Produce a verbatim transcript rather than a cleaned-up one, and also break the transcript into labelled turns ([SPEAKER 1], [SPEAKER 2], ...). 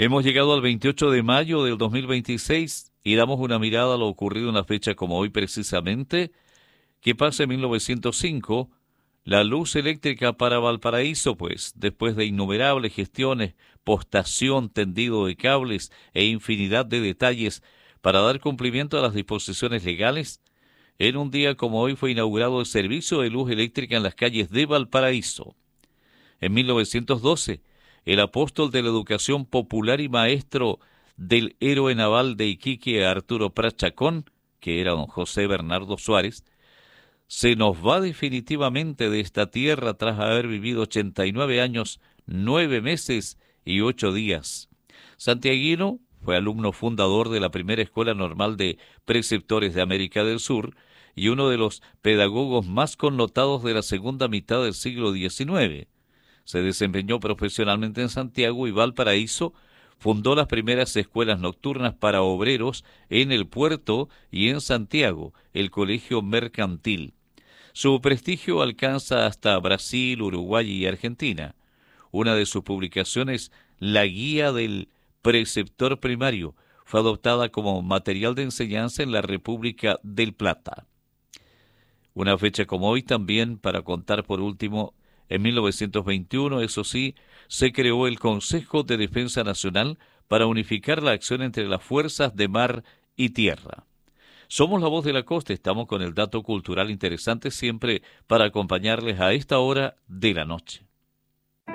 [SPEAKER 1] Hemos llegado al veintiocho de mayo del dos mil veintiséis y damos una mirada a lo ocurrido en una fecha como hoy precisamente, que pasa en mil novecientos cinco, la luz eléctrica para Valparaíso, pues, después de innumerables gestiones, postación, tendido de cables e infinidad de detalles para dar cumplimiento a las disposiciones legales, en un día como hoy fue inaugurado el servicio de luz eléctrica en las calles de Valparaíso. En mil novecientos doce, el apóstol de la educación popular y maestro del héroe naval de Iquique, Arturo Prat Chacón, que era don José Bernardo Suárez, se nos va definitivamente de esta tierra tras haber vivido ochenta y nueve años, nueve meses y ocho días. Santiaguino fue alumno fundador de la primera Escuela Normal de Preceptores de América del Sur y uno de los pedagogos más connotados de la segunda mitad del siglo diecinueve. Se desempeñó profesionalmente en Santiago y Valparaíso, fundó las primeras escuelas nocturnas para obreros en el puerto y en Santiago, el Colegio Mercantil. Su prestigio alcanza hasta Brasil, Uruguay y Argentina. Una de sus publicaciones, La Guía del Preceptor Primario, fue adoptada como material de enseñanza en la República del Plata. Una fecha como hoy también, para contar por último, en mil novecientos veintiuno, eso sí, se creó el Consejo de Defensa Nacional para unificar la acción entre las fuerzas de mar y tierra. Somos la voz de la costa, estamos con el dato cultural interesante siempre para acompañarles a esta hora de la noche.